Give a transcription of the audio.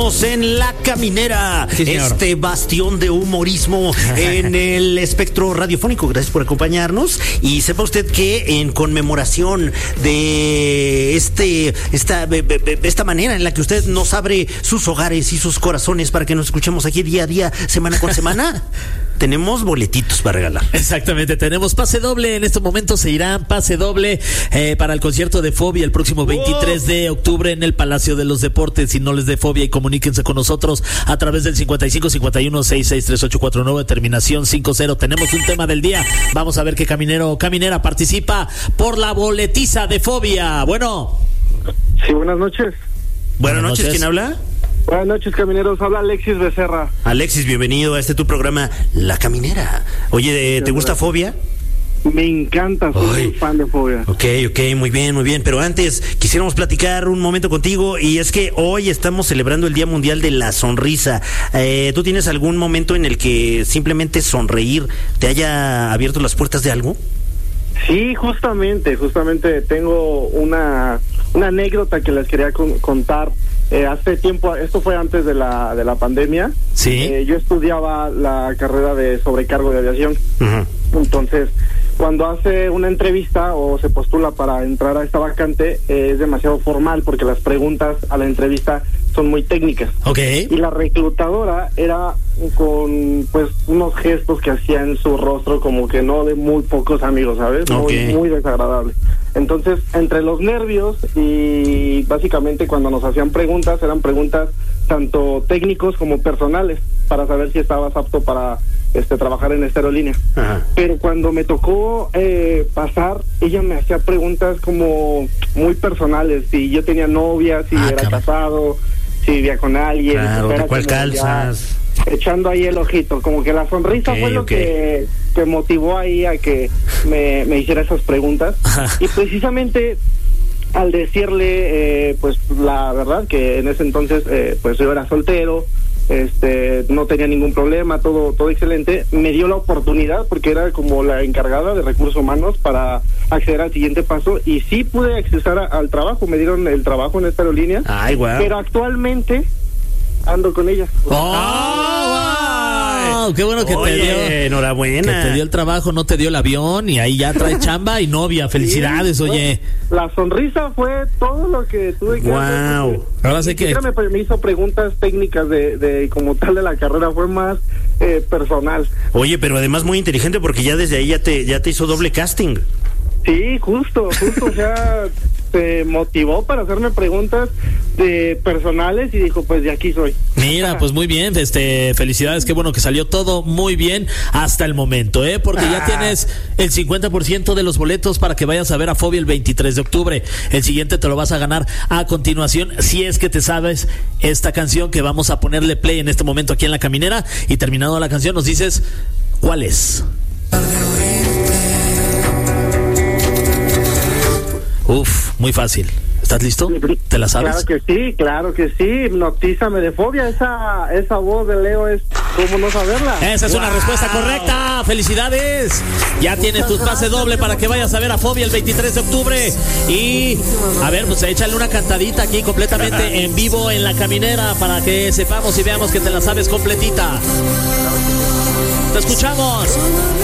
En La Caminera, sí, este bastión de humorismo en el espectro radiofónico. Gracias por acompañarnos. Y sepa usted que en conmemoración de esta manera en la que usted nos abre sus hogares y sus corazones para que nos escuchemos aquí día a día, semana con semana, tenemos boletitos para regalar. Exactamente, tenemos pase doble. En estos momentos se irán pase doble para el concierto de Fobia el próximo 23 de octubre en el Palacio de los Deportes. Si no les dé fobia, y comuníquense con nosotros a través del 5551-663849, terminación 50. Tenemos un tema del día. Vamos a ver qué caminero o caminera participa por la boletiza de Fobia. Bueno. Sí, buenas noches. Buenas noches, ¿quién habla? Buenas noches, camineros. Habla Alexis Becerra. Alexis, bienvenido a tu programa La Caminera. Oye, ¿te gusta Fobia? Me encanta, soy un fan de Fobia. Ok, muy bien. Pero antes, quisiéramos platicar un momento contigo. Y es que hoy estamos celebrando el Día Mundial de la Sonrisa. ¿Tú tienes algún momento en el que simplemente sonreír te haya abierto las puertas de algo? Sí, justamente tengo una anécdota que les quería contar. Hace tiempo, esto fue antes de la pandemia. Sí. Yo estudiaba la carrera de sobrecargo de aviación. Uh-huh. Entonces, cuando hace una entrevista o se postula para entrar a esta vacante, es demasiado formal porque las preguntas a la entrevista son muy técnicas. Okay. Y la reclutadora era con unos gestos que hacía en su rostro como que no de muy pocos amigos, ¿sabes? Okay. Muy desagradable. Entonces, entre los nervios y básicamente cuando nos hacían preguntas, eran preguntas tanto técnicos como personales para saber si estabas apto para trabajar en esta aerolínea. Ajá. Pero cuando me tocó pasar, ella me hacía preguntas como muy personales, si yo tenía novia, si era casado, si vivía con alguien. Claro, ¿de cuál calzas? Echando ahí el ojito, como que la sonrisa fue lo que motivó ahí a que me hiciera esas preguntas. Y precisamente al decirle, la verdad que en ese entonces, yo era soltero, no tenía ningún problema, todo excelente, me dio la oportunidad porque era como la encargada de recursos humanos para acceder al siguiente paso y sí pude acceder al trabajo, me dieron el trabajo en esta aerolínea. Ay, wow. Pero actualmente ando con ella. Qué bueno que te dio. Enhorabuena. Que te dio el trabajo, no te dio el avión y ahí ya traes chamba y novia. Felicidades, sí, oye. La sonrisa fue todo lo que tuve que hacer. Wow. Ahora sí que me hizo preguntas técnicas de como tal de la carrera, fue más personal. Oye, pero además muy inteligente porque ya desde ahí ya te hizo doble casting. Sí, justo, o sea, se motivó para hacerme preguntas personales y dijo, pues de aquí soy. Mira, pues muy bien, felicidades, qué bueno que salió todo muy bien hasta el momento, porque ya tienes el 50% de los boletos para que vayas a ver a Fobia el 23 de octubre. El siguiente te lo vas a ganar a continuación, si es que te sabes esta canción que vamos a ponerle play en este momento aquí en La Caminera, y terminando la canción nos dices ¿cuál es? Muy fácil. ¿Estás listo? ¿Te la sabes? Claro que sí. Hipnotízame de Fobia. Esa voz de Leo es como no saberla. Esa es una respuesta correcta. ¡Felicidades! Ya tienes tu pase doble para que vayas a ver a Fobia el 23 de octubre. Y, a ver, pues échale una cantadita aquí completamente en vivo en La Caminera para que sepamos y veamos que te la sabes completita. ¡Te escuchamos!